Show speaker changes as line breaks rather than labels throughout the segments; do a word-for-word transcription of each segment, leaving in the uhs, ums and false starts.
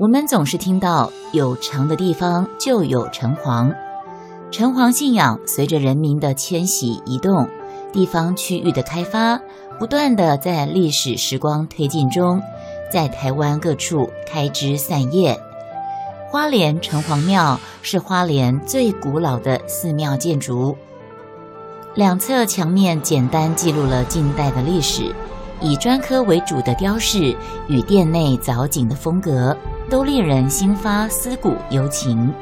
我们总是听到有城的地方就有城隍，城隍信仰随着人民的迁徙移动，地方区域的开发，不断的在历史时光推进中，在台湾各处开枝散叶。花莲城隍庙是花莲最古老的寺庙建筑，两侧墙面简单记录了近代的历史，以砖刻为主的雕饰与殿内藻井的风格，都令人心发思古幽情。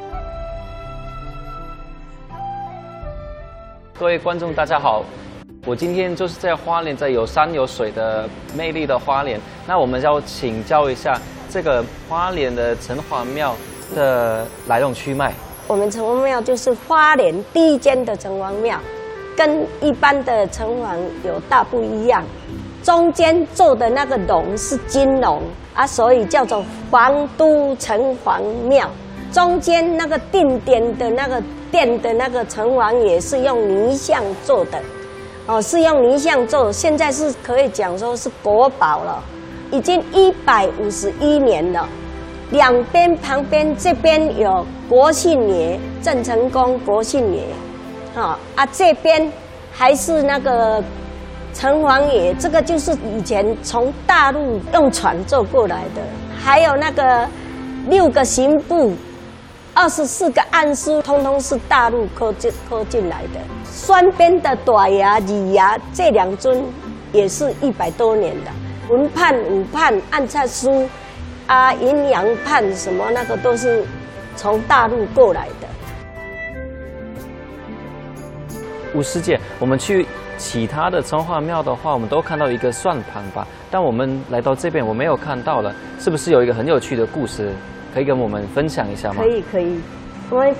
各位观众大家好，我今天就是在花莲，在有山有水的魅力的花莲。那我们要请教一下这个花莲的城隍庙的来龙去脉。
我们城隍庙就是花莲第一间的城隍庙，跟一般的城隍有大不一样。中间做的那个龙是金龙啊，所以叫做皇都城隍庙。中间那个定点的那个殿的那个城隍也是用泥像做的，哦，是用泥像做，现在是可以讲说是国宝了，已经一百五十一年了。两边旁边这边有国姓爷郑成功国姓爷，啊啊这边还是那个城隍爷，这个就是以前从大陆用船坐过来的，还有那个六个刑部。二十四个案书，通通是大陆刻进刻进来的。双边的大爷、二爷这两尊也是一百多年的。文判、武判、按察书啊、阴阳判什么那个都是从大陆过来的。
吴师姐，我们去其他的城隍庙的话，我们都看到一个算盘吧，但我们来到这边我没有看到了，是不是有一个很有趣的故事？可以跟我们分享一下吗？
可以，可以。我们